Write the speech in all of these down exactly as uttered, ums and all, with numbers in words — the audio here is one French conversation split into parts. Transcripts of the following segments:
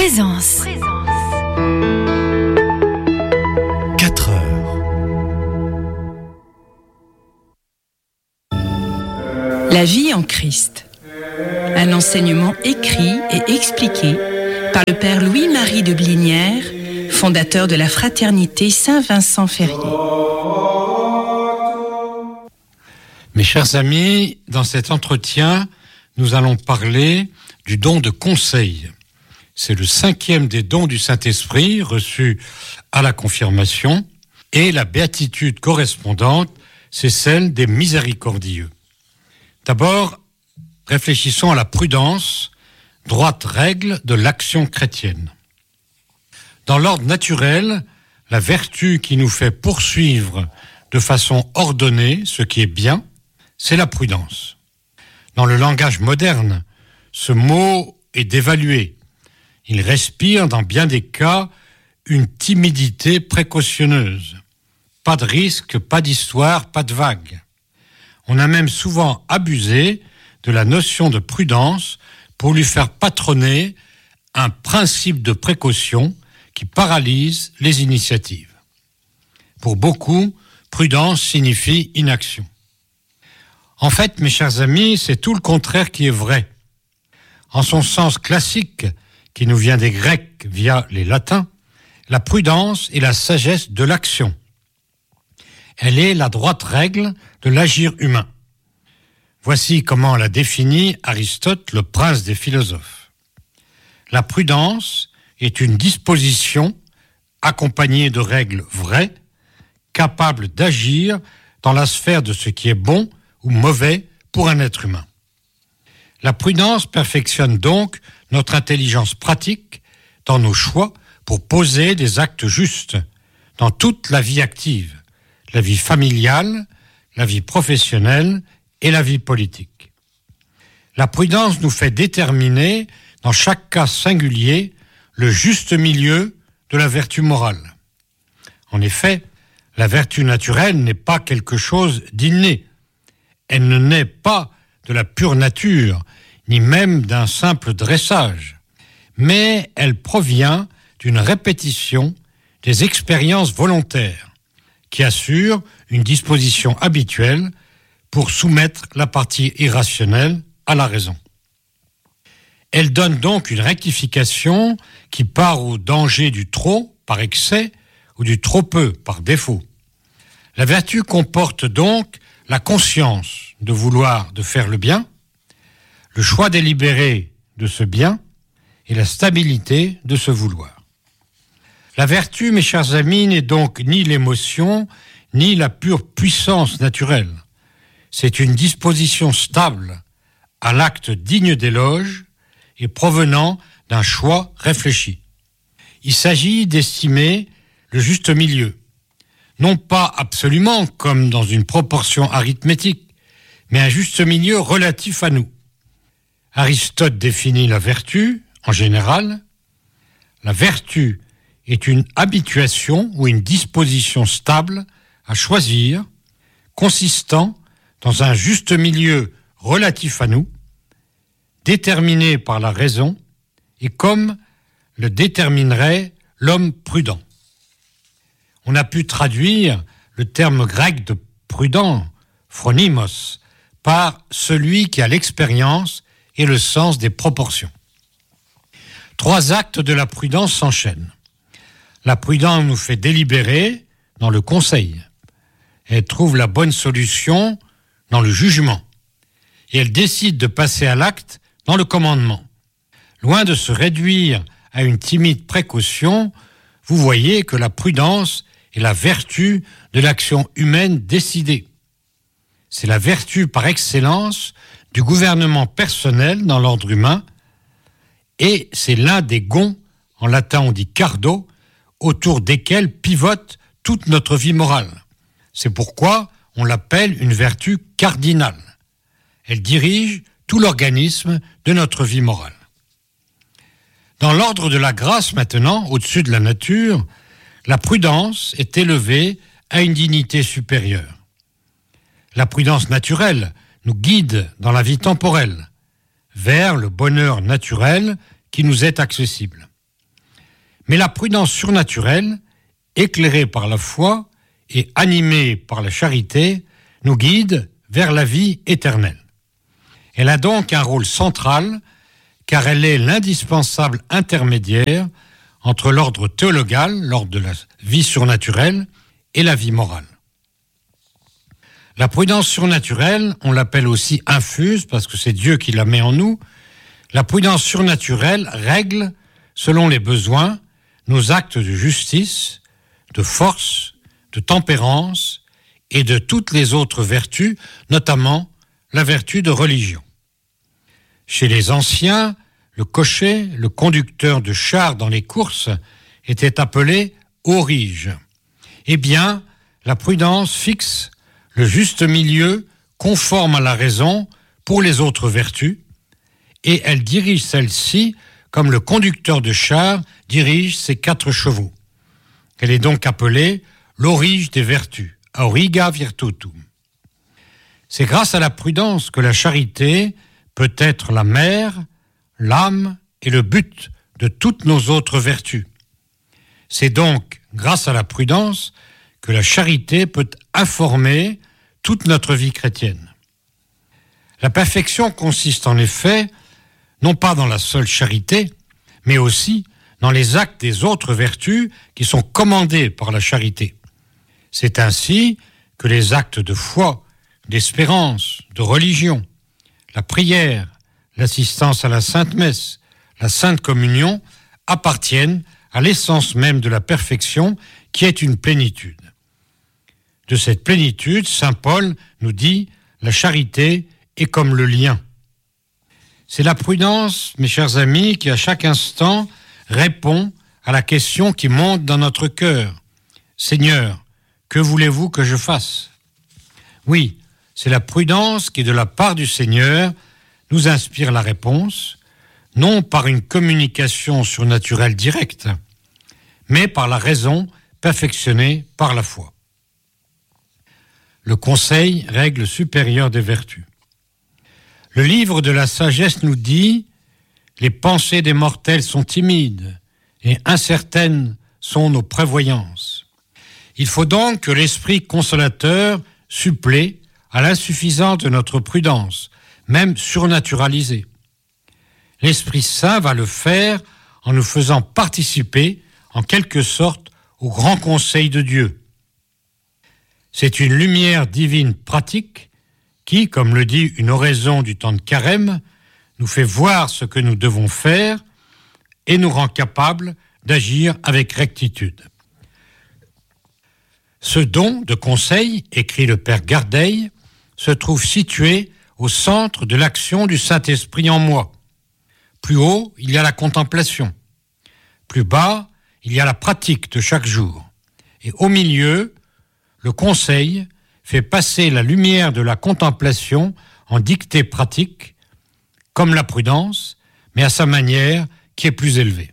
Présence. quatre heures. La vie en Christ. Un enseignement écrit et expliqué par le Père Louis-Marie de Blinière, fondateur de la Fraternité Saint-Vincent-Ferrier. Mes chers amis, dans cet entretien, nous allons parler du don de conseil. C'est le cinquième des dons du Saint-Esprit reçus à la confirmation, et la béatitude correspondante, c'est celle des miséricordieux. D'abord, réfléchissons à la prudence, droite règle de l'action chrétienne. Dans l'ordre naturel, la vertu qui nous fait poursuivre de façon ordonnée ce qui est bien, c'est la prudence. Dans le langage moderne, ce mot est dévalué. Il respire dans bien des cas une timidité précautionneuse. Pas de risque, pas d'histoire, pas de vague. On a même souvent abusé de la notion de prudence pour lui faire patronner un principe de précaution qui paralyse les initiatives. Pour beaucoup, prudence signifie inaction. En fait, mes chers amis, c'est tout le contraire qui est vrai. En son sens classique, qui nous vient des Grecs via les Latins, la prudence est la sagesse de l'action. Elle est la droite règle de l'agir humain. Voici comment l'a défini Aristote, le prince des philosophes. La prudence est une disposition accompagnée de règles vraies, capable d'agir dans la sphère de ce qui est bon ou mauvais pour un être humain. La prudence perfectionne donc notre intelligence pratique dans nos choix pour poser des actes justes dans toute la vie active, la vie familiale, la vie professionnelle et la vie politique. La prudence nous fait déterminer, dans chaque cas singulier, le juste milieu de la vertu morale. En effet, la vertu naturelle n'est pas quelque chose d'inné. Elle ne naît pas de la pure nature, ni même d'un simple dressage, mais elle provient d'une répétition des expériences volontaires qui assurent une disposition habituelle pour soumettre la partie irrationnelle à la raison. Elle donne donc une rectification qui part au danger du trop par excès ou du trop peu par défaut. La vertu comporte donc la conscience de vouloir de faire le bien, le choix délibéré de ce bien et la stabilité de ce vouloir. La vertu, mes chers amis, n'est donc ni l'émotion, ni la pure puissance naturelle. C'est une disposition stable, à l'acte digne d'éloge et provenant d'un choix réfléchi. Il s'agit d'estimer le juste milieu, non pas absolument comme dans une proportion arithmétique, mais un juste milieu relatif à nous. Aristote définit la vertu, en général. La vertu est une habituation ou une disposition stable à choisir, consistant dans un juste milieu relatif à nous, déterminé par la raison et comme le déterminerait l'homme prudent. On a pu traduire le terme grec de prudent, phronimos, par celui qui a l'expérience et le sens des proportions. Trois actes de la prudence s'enchaînent. La prudence nous fait délibérer dans le conseil. Elle trouve la bonne solution dans le jugement. Et elle décide de passer à l'acte dans le commandement. Loin de se réduire à une timide précaution, vous voyez que la prudence est la vertu de l'action humaine décidée. C'est la vertu par excellence du gouvernement personnel dans l'ordre humain et c'est l'un des gonds, en latin on dit cardo, autour desquels pivote toute notre vie morale. C'est pourquoi on l'appelle une vertu cardinale. Elle dirige tout l'organisme de notre vie morale. Dans l'ordre de la grâce maintenant, au-dessus de la nature, la prudence est élevée à une dignité supérieure. La prudence naturelle nous guide dans la vie temporelle, vers le bonheur naturel qui nous est accessible. Mais la prudence surnaturelle, éclairée par la foi et animée par la charité, nous guide vers la vie éternelle. Elle a donc un rôle central, car elle est l'indispensable intermédiaire entre l'ordre théologal, l'ordre de la vie surnaturelle, et la vie morale. La prudence surnaturelle, on l'appelle aussi infuse, parce que c'est Dieu qui la met en nous. La prudence surnaturelle règle, selon les besoins, nos actes de justice, de force, de tempérance et de toutes les autres vertus, notamment la vertu de religion. Chez les anciens, le cocher, le conducteur de char dans les courses, était appelé aurige. Eh bien, la prudence fixe le juste milieu conforme à la raison pour les autres vertus, et elle dirige celle-ci comme le conducteur de char dirige ses quatre chevaux. Elle est donc appelée l'aurige des vertus, auriga virtutum. C'est grâce à la prudence que la charité peut être la mère, l'âme et le but de toutes nos autres vertus. C'est donc grâce à la prudence que la charité peut informer toute notre vie chrétienne. La perfection consiste en effet, non pas dans la seule charité, mais aussi dans les actes des autres vertus qui sont commandés par la charité. C'est ainsi que les actes de foi, d'espérance, de religion, la prière, l'assistance à la Sainte Messe, la Sainte Communion appartiennent à l'essence même de la perfection qui est une plénitude. De cette plénitude, saint Paul nous dit « la charité est comme le lien ». C'est la prudence, mes chers amis, qui à chaque instant répond à la question qui monte dans notre cœur. « Seigneur, que voulez-vous que je fasse ?» Oui, c'est la prudence qui, de la part du Seigneur, nous inspire la réponse, non par une communication surnaturelle directe, mais par la raison perfectionnée par la foi. Le conseil, règle supérieure des vertus. Le livre de la sagesse nous dit « Les pensées des mortels sont timides et incertaines sont nos prévoyances. » Il faut donc que l'esprit consolateur supplée à l'insuffisance de notre prudence, même surnaturalisée. L'Esprit Saint va le faire en nous faisant participer, en quelque sorte, au grand conseil de Dieu. C'est une lumière divine pratique qui, comme le dit une oraison du temps de Carême, nous fait voir ce que nous devons faire et nous rend capables d'agir avec rectitude. Ce don de conseil, écrit le Père Gardeil, se trouve situé au centre de l'action du Saint-Esprit en moi. Plus haut, il y a la contemplation. Plus bas, il y a la pratique de chaque jour. Et au milieu, le conseil fait passer la lumière de la contemplation en dictée pratique, comme la prudence, mais à sa manière qui est plus élevée.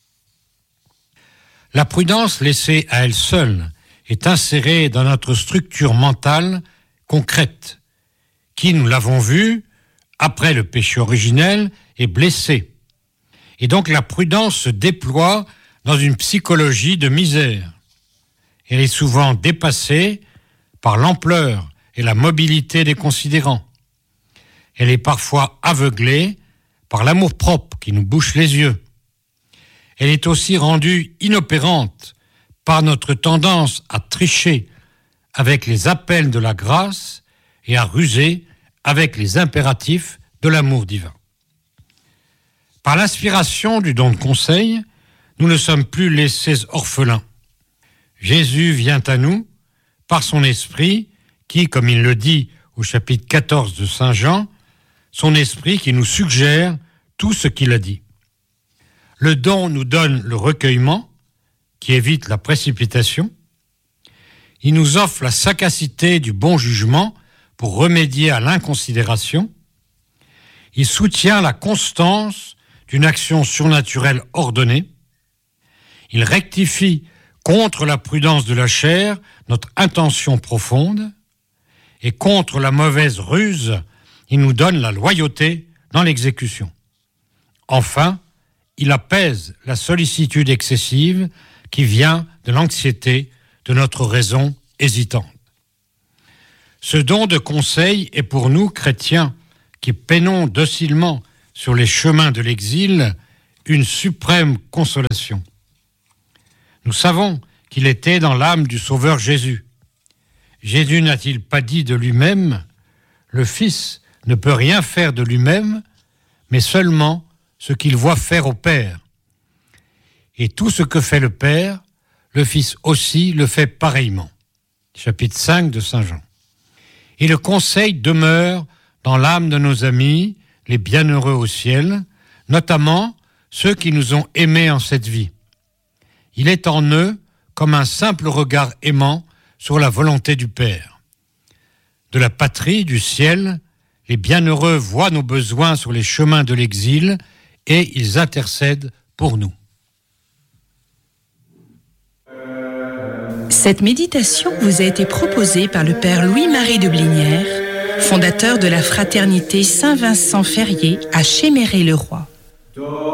La prudence laissée à elle seule est insérée dans notre structure mentale concrète, qui, nous l'avons vu, après le péché originel, est blessée. Et donc la prudence se déploie dans une psychologie de misère. Elle est souvent dépassée par l'ampleur et la mobilité des considérants. Elle est parfois aveuglée par l'amour-propre qui nous bouche les yeux. Elle est aussi rendue inopérante par notre tendance à tricher avec les appels de la grâce et à ruser avec les impératifs de l'amour divin. Par l'inspiration du don de conseil, nous ne sommes plus laissés orphelins. Jésus vient à nous par son esprit qui, comme il le dit au chapitre quatorze de Saint Jean, son esprit qui nous suggère tout ce qu'il a dit. Le don nous donne le recueillement qui évite la précipitation. Il nous offre la sagacité du bon jugement pour remédier à l'inconsidération. Il soutient la constance d'une action surnaturelle ordonnée. Il rectifie contre la prudence de la chair notre intention profonde, et contre la mauvaise ruse, il nous donne la loyauté dans l'exécution. Enfin, il apaise la sollicitude excessive qui vient de l'anxiété de notre raison hésitante. Ce don de conseil est pour nous, chrétiens, qui peinons docilement sur les chemins de l'exil, une suprême consolation. Nous savons qu'il était dans l'âme du Sauveur Jésus. Jésus n'a-t-il pas dit de lui-même « Le Fils ne peut rien faire de lui-même, mais seulement ce qu'il voit faire au Père. Et tout ce que fait le Père, le Fils aussi le fait pareillement. » Chapitre cinq de Saint Jean. Et le conseil demeure dans l'âme de nos amis, les bienheureux au ciel, notamment ceux qui nous ont aimés en cette vie. Il est en eux comme un simple regard aimant sur la volonté du Père. De la patrie, du ciel, les bienheureux voient nos besoins sur les chemins de l'exil et ils intercèdent pour nous. Cette méditation vous a été proposée par le Père Louis-Marie de Blinière, fondateur de la Fraternité Saint-Vincent-Ferrier à Chéméré-le-Roi.